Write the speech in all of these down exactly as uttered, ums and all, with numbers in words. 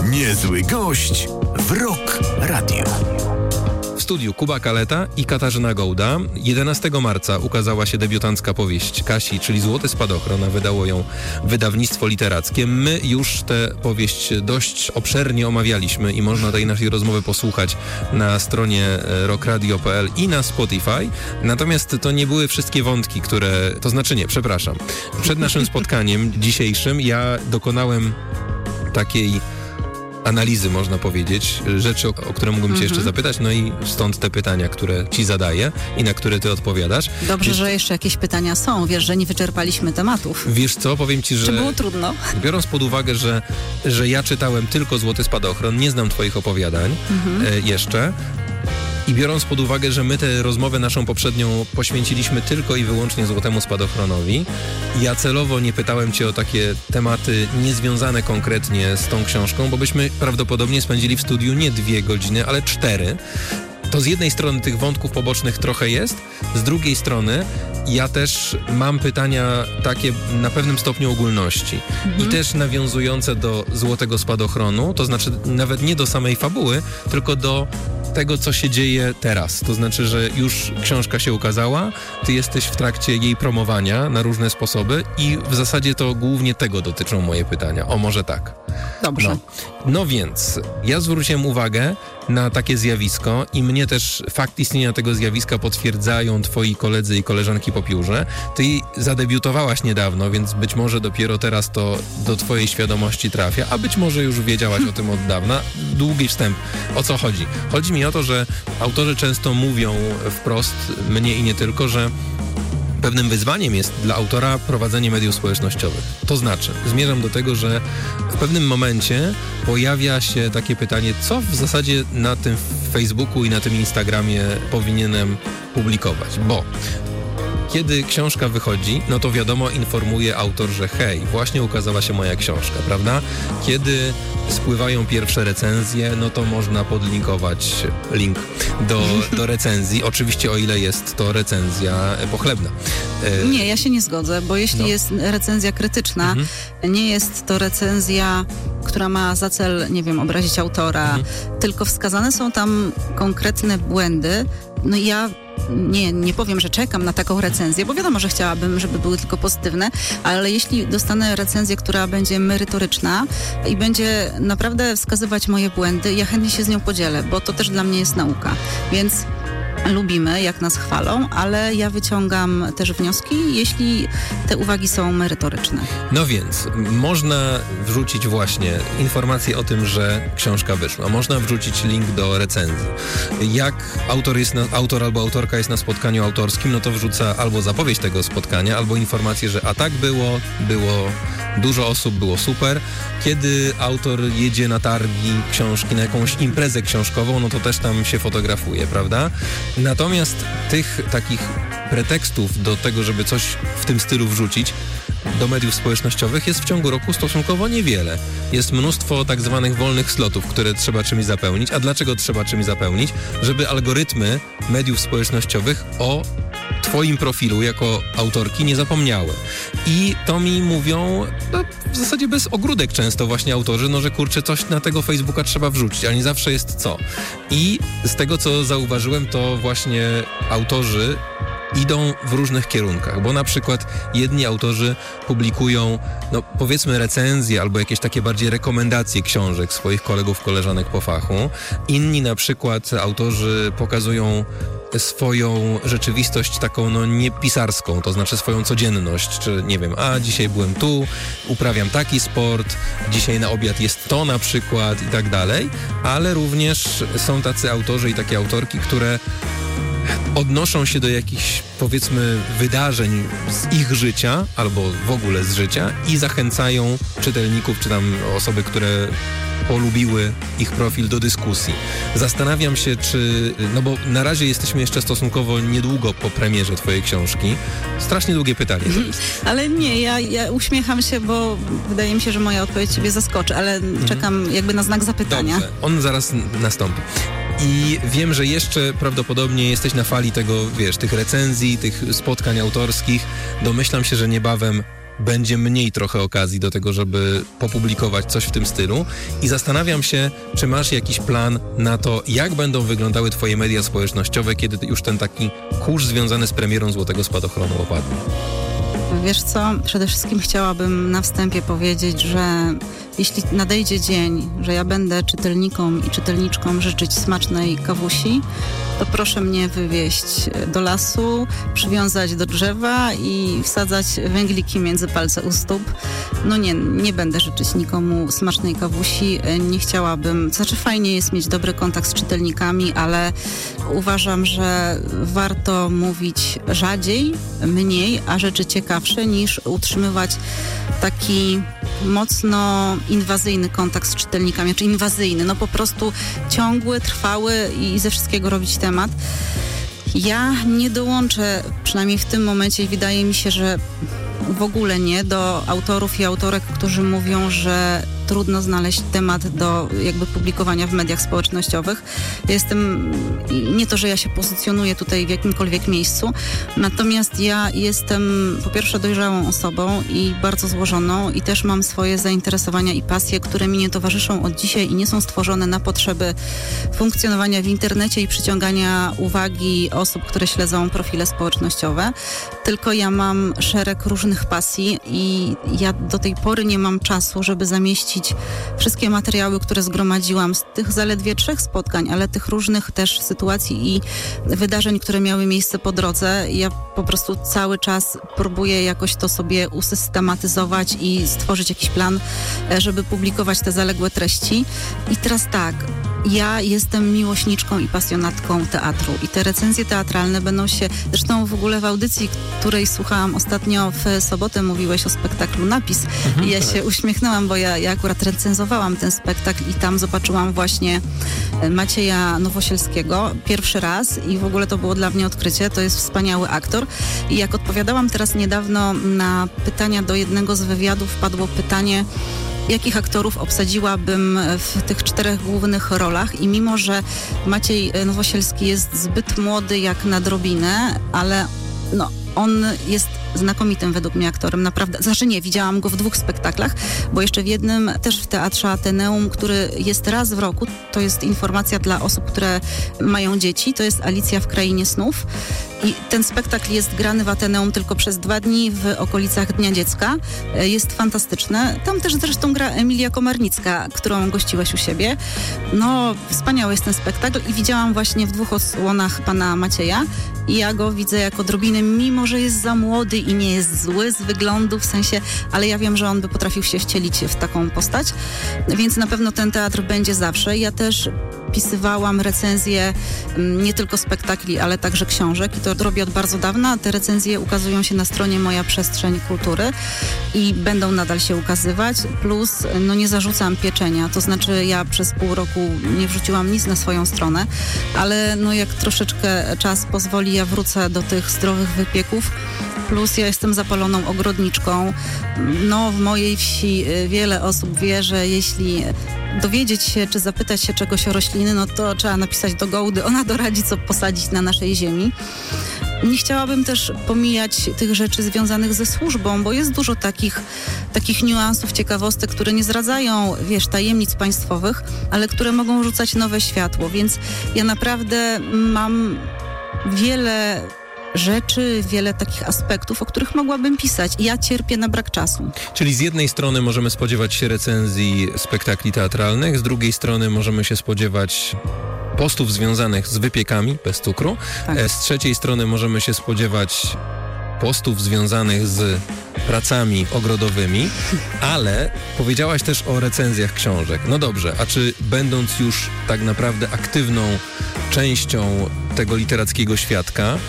Niezły gość w Rock Radio. W studiu Kuba Kaleta i Katarzyna Gołda. jedenastego marca ukazała się debiutancka powieść Kasi, czyli Złoty Spadochron, a wydało ją wydawnictwo literackie. My już tę powieść dość obszernie omawialiśmy i można tej naszej rozmowy posłuchać na stronie rockradio kropka p l i na Spotify. Natomiast to nie były wszystkie wątki, które... To znaczy nie, przepraszam. Przed naszym spotkaniem dzisiejszym ja dokonałem takiej analizy, można powiedzieć, rzeczy, o, o które mógłbym cię mm-hmm. jeszcze zapytać, no i stąd te pytania, które ci zadaję i na które ty odpowiadasz. Dobrze, Wiesz, że jeszcze jakieś pytania są. Wiesz, że nie wyczerpaliśmy tematów. Wiesz co, powiem ci, że... Czy było trudno? Biorąc pod uwagę, że, że ja czytałem tylko Złoty Spadochron, nie znam twoich opowiadań mm-hmm. e, jeszcze, i biorąc pod uwagę, że my tę rozmowę naszą poprzednią poświęciliśmy tylko i wyłącznie Złotemu Spadochronowi, ja celowo nie pytałem cię o takie tematy niezwiązane konkretnie z tą książką, bo byśmy prawdopodobnie spędzili w studiu nie dwie godziny, ale cztery. To z jednej strony tych wątków pobocznych trochę jest, z drugiej strony ja też mam pytania takie na pewnym stopniu ogólności mhm. i też nawiązujące do Złotego Spadochronu, to znaczy nawet nie do samej fabuły, tylko do tego, co się dzieje teraz. To znaczy, że już książka się ukazała, ty jesteś w trakcie jej promowania na różne sposoby i w zasadzie to głównie tego dotyczą moje pytania. O, może tak. Dobrze. No, no więc, ja zwróciłem uwagę na takie zjawisko i mnie też fakt istnienia tego zjawiska potwierdzają twoi koledzy i koleżanki po piórze. Ty zadebiutowałaś niedawno, więc być może dopiero teraz to do twojej świadomości trafia, a być może już wiedziałaś o tym od dawna. Długi wstęp. O co chodzi? Chodzi mi o to, że autorzy często mówią wprost, mnie i nie tylko, że pewnym wyzwaniem jest dla autora prowadzenie mediów społecznościowych. To znaczy, zmierzam do tego, że w pewnym momencie pojawia się takie pytanie, co w zasadzie na tym Facebooku i na tym Instagramie powinienem publikować, bo kiedy książka wychodzi, no to wiadomo, informuje autor, że hej, właśnie ukazała się moja książka, prawda? Kiedy spływają pierwsze recenzje, no to można podlinkować link do, do recenzji, oczywiście o ile jest to recenzja pochlebna. E... Nie, ja się nie zgodzę, bo jeśli no. jest recenzja krytyczna, mhm. nie jest to recenzja, która ma za cel, nie wiem, obrazić autora, mhm. tylko wskazane są tam konkretne błędy. No i ja Nie, nie powiem, że czekam na taką recenzję, bo wiadomo, że chciałabym, żeby były tylko pozytywne, ale jeśli dostanę recenzję, która będzie merytoryczna i będzie naprawdę wskazywać moje błędy, ja chętnie się z nią podzielę, bo to też dla mnie jest nauka. Więc lubimy, jak nas chwalą, ale ja wyciągam też wnioski, jeśli te uwagi są merytoryczne. No więc, można wrzucić właśnie informację o tym, że książka wyszła. Można wrzucić link do recenzji. Jak autor, jest na, autor albo autorka jest na spotkaniu autorskim, no to wrzuca albo zapowiedź tego spotkania, albo informację, że a tak było, było dużo osób, było super. Kiedy autor jedzie na targi książki, na jakąś imprezę książkową, no to też tam się fotografuje, prawda? Natomiast tych takich pretekstów do tego, żeby coś w tym stylu wrzucić do mediów społecznościowych jest w ciągu roku stosunkowo niewiele. Jest mnóstwo tak zwanych wolnych slotów, które trzeba czymś zapełnić. A dlaczego trzeba czymś zapełnić? Żeby algorytmy mediów społecznościowych o twoim profilu jako autorki nie zapomniały. I to mi mówią no, w zasadzie bez ogródek często właśnie autorzy, no że kurczę, coś na tego Facebooka trzeba wrzucić, ale nie zawsze jest co. I z tego, co zauważyłem, to właśnie autorzy idą w różnych kierunkach, bo na przykład jedni autorzy publikują, no powiedzmy recenzje albo jakieś takie bardziej rekomendacje książek swoich kolegów, koleżanek po fachu. Inni na przykład autorzy pokazują swoją rzeczywistość taką, no nie pisarską, to znaczy swoją codzienność, czy nie wiem, a dzisiaj byłem tu, uprawiam taki sport, dzisiaj na obiad jest to na przykład i tak dalej, ale również są tacy autorzy i takie autorki, które odnoszą się do jakichś, powiedzmy, wydarzeń z ich życia, albo w ogóle z życia i zachęcają czytelników, czy tam osoby, które polubiły ich profil do dyskusji. Zastanawiam się, czy... No bo na razie jesteśmy jeszcze stosunkowo niedługo po premierze twojej książki. Strasznie długie pytanie to jest. Ale nie, ja, ja uśmiecham się, bo wydaje mi się, że moja odpowiedź ciebie zaskoczy, ale mhm. czekam jakby na znak zapytania. Dobrze, on zaraz nastąpi. I wiem, że jeszcze prawdopodobnie jesteś na fali tego, wiesz, tych recenzji, tych spotkań autorskich. Domyślam się, że niebawem będzie mniej trochę okazji do tego, żeby popublikować coś w tym stylu i zastanawiam się, czy masz jakiś plan na to, jak będą wyglądały twoje media społecznościowe, kiedy już ten taki kurz związany z premierą Złotego Spadochronu opadnie. Wiesz co, przede wszystkim chciałabym na wstępie powiedzieć, że jeśli nadejdzie dzień, że ja będę czytelnikom i czytelniczkom życzyć smacznej kawusi, to proszę mnie wywieźć do lasu, przywiązać do drzewa i wsadzać węgliki między palce u stóp. No nie, nie będę życzyć nikomu smacznej kawusi. Nie chciałabym, to znaczy fajnie jest mieć dobry kontakt z czytelnikami, ale uważam, że warto mówić rzadziej, mniej, a rzeczy ciekawsze, niż utrzymywać taki mocno inwazyjny kontakt z czytelnikami, znaczy inwazyjny, no po prostu ciągły, trwały i ze wszystkiego robić temat. Ja nie dołączę, przynajmniej w tym momencie, wydaje mi się, że w ogóle nie, do autorów i autorek, którzy mówią, że trudno znaleźć temat do jakby publikowania w mediach społecznościowych. Ja jestem, nie to, że ja się pozycjonuję tutaj w jakimkolwiek miejscu, natomiast ja jestem po pierwsze dojrzałą osobą i bardzo złożoną i też mam swoje zainteresowania i pasje, które mi nie towarzyszą od dzisiaj i nie są stworzone na potrzeby funkcjonowania w internecie i przyciągania uwagi osób, które śledzą profile społecznościowe, tylko ja mam szereg różnych pasji i ja do tej pory nie mam czasu, żeby zamieścić wszystkie materiały, które zgromadziłam z tych zaledwie trzech spotkań, ale tych różnych też sytuacji i wydarzeń, które miały miejsce po drodze. Ja po prostu cały czas próbuję jakoś to sobie usystematyzować i stworzyć jakiś plan, żeby publikować te zaległe treści. I teraz tak, ja jestem miłośniczką i pasjonatką teatru i te recenzje teatralne będą się, zresztą w ogóle w audycji, której słuchałam ostatnio w sobotę, mówiłeś o spektaklu Napis mhm, i ja tak. się uśmiechnęłam, bo ja, ja akurat recenzowałam ten spektakl i tam zobaczyłam właśnie Macieja Nowosielskiego pierwszy raz i w ogóle to było dla mnie odkrycie, to jest wspaniały aktor i jak odpowiadałam teraz niedawno na pytania do jednego z wywiadów, padło pytanie, jakich aktorów obsadziłabym w tych czterech głównych rolach i mimo, że Maciej Nowosielski jest zbyt młody jak na drobinę, ale no, on jest znakomitym według mnie aktorem, naprawdę. Znaczy nie, widziałam go w dwóch spektaklach, bo jeszcze w jednym, też w Teatrze Ateneum, który jest raz w roku, to jest informacja dla osób, które mają dzieci, to jest Alicja w Krainie Snów i ten spektakl jest grany w Ateneum tylko przez dwa dni w okolicach Dnia Dziecka. Jest fantastyczny. Tam też zresztą gra Emilia Komarnicka, którą gościłaś u siebie. No, wspaniały jest ten spektakl i widziałam właśnie w dwóch odsłonach pana Macieja i ja go widzę jako drobiny, mimo że jest za młody i nie jest zły z wyglądu, w sensie, ale ja wiem, że on by potrafił się wcielić w taką postać, więc na pewno ten teatr będzie zawsze. Ja też pisywałam recenzje nie tylko spektakli, ale także książek i to robię od bardzo dawna. Te recenzje ukazują się na stronie Moja Przestrzeń Kultury i będą nadal się ukazywać, plus no nie zarzucam pieczenia, to znaczy ja przez pół roku nie wrzuciłam nic na swoją stronę, ale no jak troszeczkę czas pozwoli, ja wrócę do tych zdrowych wypieków. Plus ja jestem zapaloną ogrodniczką. No w mojej wsi wiele osób wie, że jeśli dowiedzieć się czy zapytać się czegoś o rośliny, no to trzeba napisać do Gołdy, ona doradzi, co posadzić na naszej ziemi. Nie chciałabym też pomijać tych rzeczy związanych ze służbą, bo jest dużo takich, takich niuansów, ciekawostek, które nie zdradzają, wiesz, tajemnic państwowych, ale które mogą rzucać nowe światło, więc ja naprawdę mam wiele rzeczy, wiele takich aspektów, o których mogłabym pisać. Ja cierpię na brak czasu. Czyli z jednej strony możemy spodziewać się recenzji spektakli teatralnych, z drugiej strony możemy się spodziewać postów związanych z wypiekami bez cukru, tak. Z trzeciej strony możemy się spodziewać postów związanych z pracami ogrodowymi, ale powiedziałaś też o recenzjach książek. No dobrze, a czy będąc już tak naprawdę aktywną częścią tego literackiego świadka,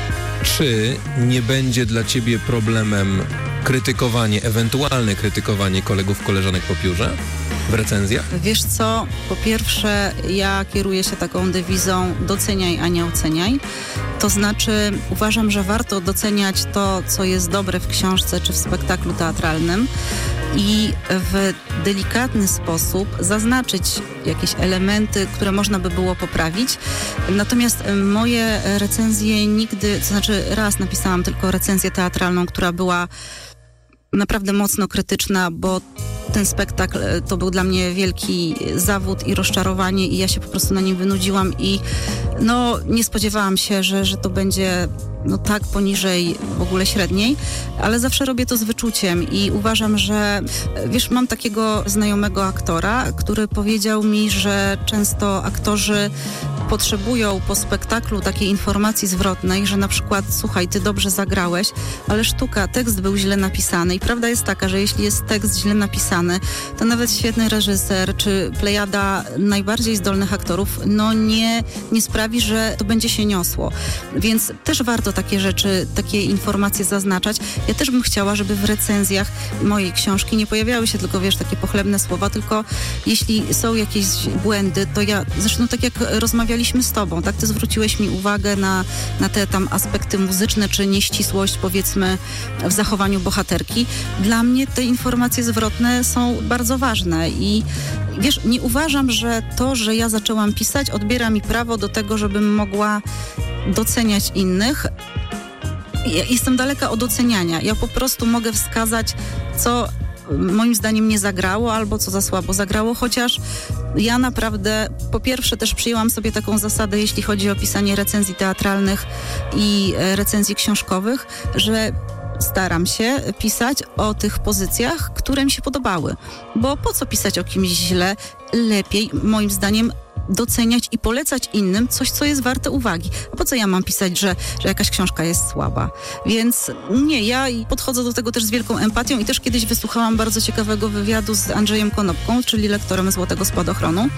czy nie będzie dla ciebie problemem krytykowanie, ewentualne krytykowanie kolegów, koleżanek po piórze w recenzjach? Wiesz co, po pierwsze ja kieruję się taką dewizą doceniaj, a nie oceniaj. To znaczy uważam, że warto doceniać to, co jest dobre w książce czy w spektaklu teatralnym i w delikatny sposób zaznaczyć jakieś elementy, które można by było poprawić. Natomiast moje recenzje nigdy, to znaczy raz napisałam tylko recenzję teatralną, która była naprawdę mocno krytyczna, bo ten spektakl to był dla mnie wielki zawód i rozczarowanie i ja się po prostu na nim wynudziłam i no nie spodziewałam się, że, że to będzie no tak poniżej w ogóle średniej, ale zawsze robię to z wyczuciem i uważam, że wiesz, mam takiego znajomego aktora, który powiedział mi, że często aktorzy potrzebują po spektaklu takiej informacji zwrotnej, że na przykład słuchaj, ty dobrze zagrałeś, ale sztuka, tekst był źle napisany i prawda jest taka, że jeśli jest tekst źle napisany, to nawet świetny reżyser czy plejada najbardziej zdolnych aktorów no nie, nie sprawi, że to będzie się niosło. Więc też warto takie rzeczy, takie informacje zaznaczać. Ja też bym chciała, żeby w recenzjach mojej książki nie pojawiały się tylko, wiesz, takie pochlebne słowa, tylko jeśli są jakieś błędy, to ja, zresztą tak jak rozmawialiśmy z tobą, tak, ty zwróciłeś mi uwagę na, na te tam aspekty muzyczne, czy nieścisłość, powiedzmy, w zachowaniu bohaterki. Dla mnie te informacje zwrotne są bardzo ważne i wiesz, nie uważam, że to, że ja zaczęłam pisać, odbiera mi prawo do tego, żebym mogła doceniać innych. Ja jestem daleka od oceniania. Ja po prostu mogę wskazać, co moim zdaniem nie zagrało albo co za słabo zagrało, chociaż ja naprawdę po pierwsze też przyjęłam sobie taką zasadę, jeśli chodzi o pisanie recenzji teatralnych i recenzji książkowych, że staram się pisać o tych pozycjach, które mi się podobały. Bo po co pisać o kimś źle? Lepiej, moim zdaniem, doceniać i polecać innym coś, co jest warte uwagi. A po co ja mam pisać, że, że jakaś książka jest słaba? Więc nie, ja podchodzę do tego też z wielką empatią i też kiedyś wysłuchałam bardzo ciekawego wywiadu z Andrzejem Konopką, czyli lektorem Złotego Spadochronu,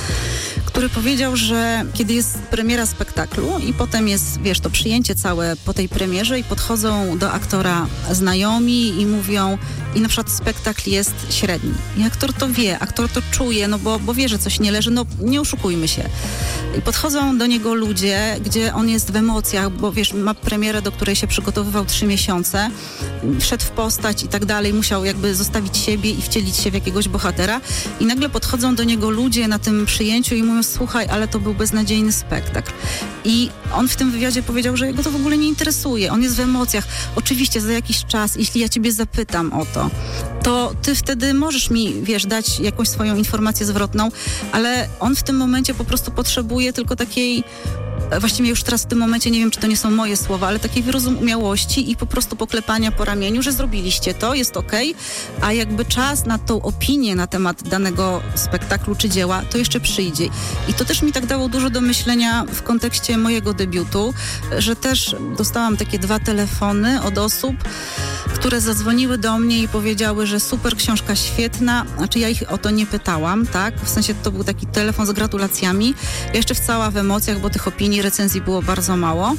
który powiedział, że kiedy jest premiera spektaklu i potem jest, wiesz, to przyjęcie całe po tej premierze i podchodzą do aktora znajomi i mówią, i na przykład spektakl jest średni. I aktor to wie, aktor to czuje, no bo, bo wie, że coś nie leży, no nie oszukujmy się. I podchodzą do niego ludzie, gdzie on jest w emocjach, bo wiesz, ma premierę, do której się przygotowywał trzy miesiące, wszedł w postać i tak dalej, musiał jakby zostawić siebie i wcielić się w jakiegoś bohatera i nagle podchodzą do niego ludzie na tym przyjęciu i mówią, słuchaj, ale to był beznadziejny spektakl. I on w tym wywiadzie powiedział, że jego to w ogóle nie interesuje. On jest w emocjach. Oczywiście za jakiś czas, jeśli ja ciebie zapytam o to, to ty wtedy możesz mi, wiesz, dać jakąś swoją informację zwrotną, ale on w tym momencie po prostu potrzebuje tylko takiej, właściwie już teraz w tym momencie nie wiem, czy to nie są moje słowa, ale takiej wyrozumiałości i po prostu poklepania po ramieniu, że zrobiliście to, jest okej, a jakby czas na tą opinię na temat danego spektaklu czy dzieła, to jeszcze przyjdzie. I to też mi tak dało dużo do myślenia w kontekście mojego debiutu, że też dostałam takie dwa telefony od osób, które zadzwoniły do mnie i powiedziały, że super, książka świetna, znaczy ja ich o to nie pytałam, tak? W sensie to był taki telefon z gratulacjami. Ja jeszcze wcała w emocjach, bo tych opinii, recenzji było bardzo mało.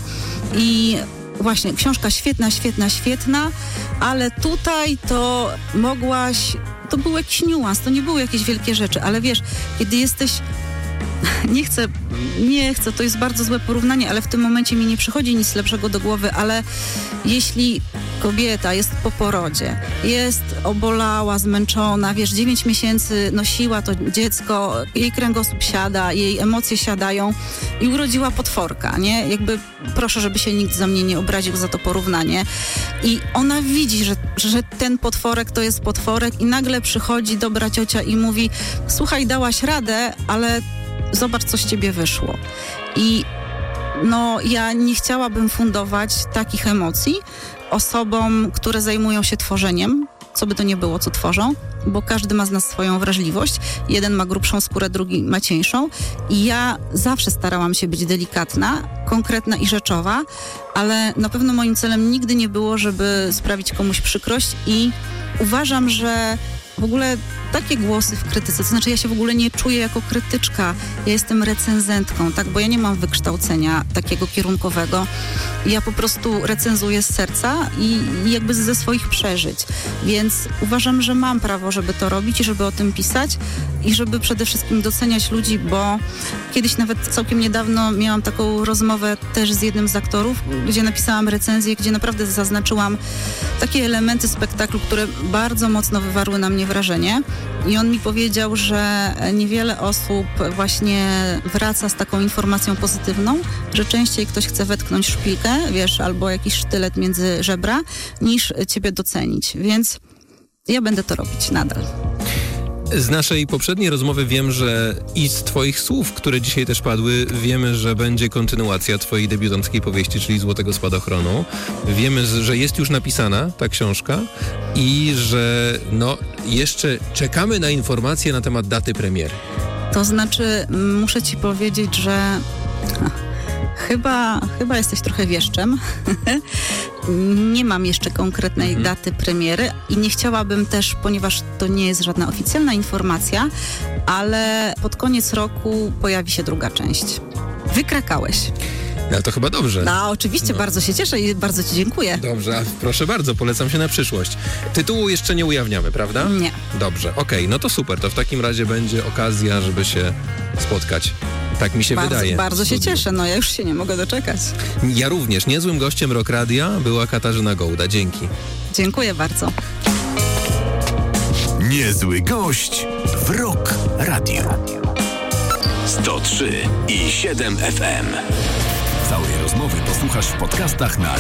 I właśnie, książka świetna, świetna, świetna, ale tutaj to mogłaś, to był jakiś niuans, to nie były jakieś wielkie rzeczy, ale wiesz, kiedy jesteś Nie chcę, nie chcę, to jest bardzo złe porównanie, ale w tym momencie mi nie przychodzi nic lepszego do głowy, ale jeśli kobieta jest po porodzie, jest obolała, zmęczona, wiesz, dziewięć miesięcy nosiła to dziecko, jej kręgosłup siada, jej emocje siadają i urodziła potworka, nie? Jakby proszę, żeby się nikt za mnie nie obraził za to porównanie. I ona widzi, że, że ten potworek to jest potworek i nagle przychodzi dobra ciocia i mówi, słuchaj, dałaś radę, ale zobacz, co z ciebie wyszło. I no, ja nie chciałabym fundować takich emocji osobom, które zajmują się tworzeniem, co by to nie było, co tworzą, bo każdy ma z nas swoją wrażliwość. Jeden ma grubszą skórę, drugi ma cieńszą. I ja zawsze starałam się być delikatna, konkretna i rzeczowa, ale na pewno moim celem nigdy nie było, żeby sprawić komuś przykrość i uważam, że w ogóle takie głosy w krytyce, to znaczy ja się w ogóle nie czuję jako krytyczka, ja jestem recenzentką, tak, bo ja nie mam wykształcenia takiego kierunkowego. Ja po prostu recenzuję z serca i, i jakby ze swoich przeżyć. Więc uważam, że mam prawo, żeby to robić i żeby o tym pisać i żeby przede wszystkim doceniać ludzi, bo kiedyś nawet całkiem niedawno miałam taką rozmowę też z jednym z aktorów, gdzie napisałam recenzję, gdzie naprawdę zaznaczyłam takie elementy spektaklu, które bardzo mocno wywarły na mnie mnie wrażenie. I on mi powiedział, że niewiele osób właśnie wraca z taką informacją pozytywną, że częściej ktoś chce wetknąć szpilkę, wiesz, albo jakiś sztylet między żebra, niż ciebie docenić. Więc ja będę to robić nadal. Z naszej poprzedniej rozmowy wiem, że i z twoich słów, które dzisiaj też padły, wiemy, że będzie kontynuacja twojej debiutanckiej powieści, czyli Złotego Spadochronu. Wiemy, że jest już napisana ta książka i że no jeszcze czekamy na informacje na temat daty premiery. To znaczy, muszę ci powiedzieć, że chyba, chyba jesteś trochę wieszczem. Nie mam jeszcze konkretnej mhm. daty premiery i nie chciałabym też, ponieważ to nie jest żadna oficjalna informacja, ale pod koniec roku pojawi się druga część. Wykrakałeś. No to chyba dobrze. No, oczywiście, no. Bardzo się cieszę i bardzo ci dziękuję. Dobrze, a proszę bardzo, polecam się na przyszłość. Tytułu jeszcze nie ujawniamy, prawda? Nie. Dobrze, okej, okay, no to super, to w takim razie będzie okazja, żeby się spotkać. Tak mi się bardzo, wydaje. Bardzo się cieszę, no ja już się nie mogę doczekać. Ja również. Niezłym gościem Rock Radia była Katarzyna Gołda. Dzięki. Dziękuję bardzo. Niezły gość w Rock Radio. sto trzy i siedem F M. Całej rozmowy posłuchasz w podcastach na